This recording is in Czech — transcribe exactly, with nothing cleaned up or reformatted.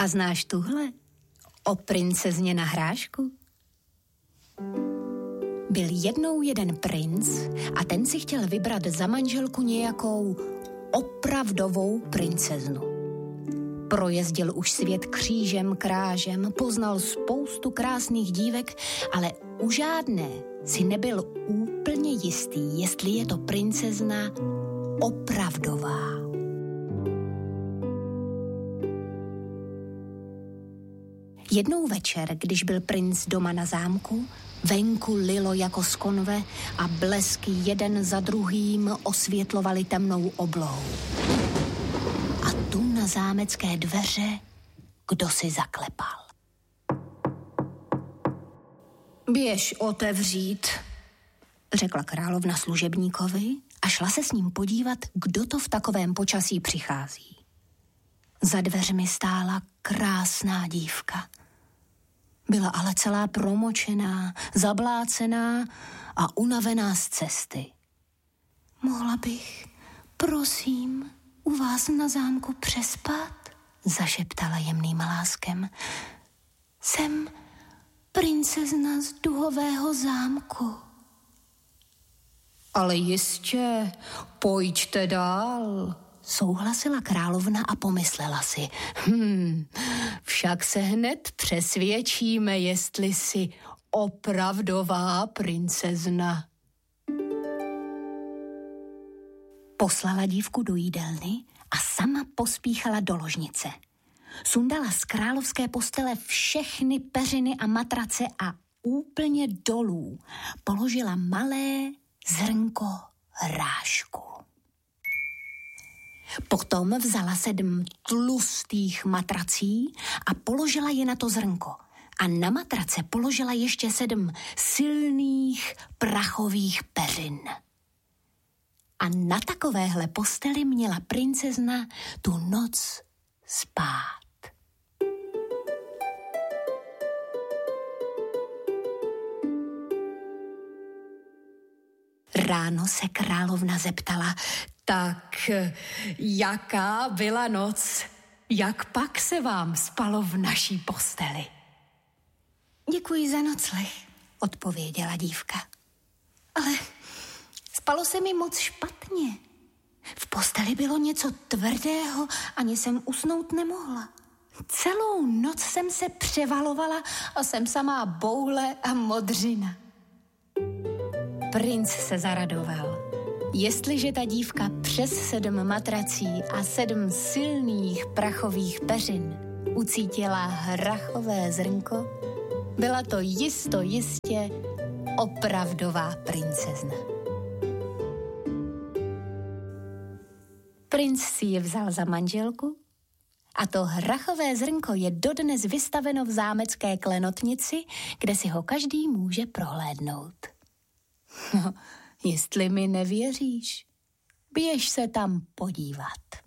A znáš tuhle? O princezně na hrášku? Byl jednou jeden princ a ten si chtěl vybrat za manželku nějakou opravdovou princeznu. Projezdil už svět křížem krážem, poznal spoustu krásných dívek, ale u žádné si nebyl úplně jistý, jestli je to princezna opravdová. Jednou večer, když byl princ doma na zámku, venku lilo jako z konve a blesky jeden za druhým osvětlovaly temnou oblohou. A tu na zámecké dveře kdo si zaklepal. Běž otevřít, řekla královna služebníkovi a šla se s ním podívat, kdo to v takovém počasí přichází. Za dveřmi stála krásná dívka. Byla ale celá promočená, zablácená a unavená z cesty. Mohla bych, prosím, u vás na zámku přespat? Zašeptala jemným hláskem. Jsem princezna z duhového zámku. Ale jistě, pojďte dál, souhlasila královna a pomyslela si. Hm, však se hned přesvědčíme, jestli jsi opravdová princezna. Poslala dívku do jídelny a sama pospíchala do ložnice. Sundala z královské postele všechny peřiny a matrace a úplně dolů položila malé zrnko hrášku. Potom vzala sedm tlustých matrací a položila je na to zrnko. A na matrace položila ještě sedm silných prachových peřin. A na takovéhle posteli měla princezna tu noc spát. Ráno se královna zeptala, tak jaká byla noc? Jak pak se vám spalo v naší posteli? Děkuji za nocleh, odpověděla dívka. Ale spalo se mi moc špatně. V posteli bylo něco tvrdého, ani jsem usnout nemohla. Celou noc jsem se převalovala a jsem samá boule a modřina. Princ se zaradoval. Jestliže ta dívka přes sedm matrací a sedm silných prachových peřin ucítila hrachové zrnko, byla to jisto jistě opravdová princezna. Princ si ji vzal za manželku a to hrachové zrnko je dodnes vystaveno v zámecké klenotnici, kde si ho každý může prohlédnout. No, jestli mi nevěříš, běž se tam podívat.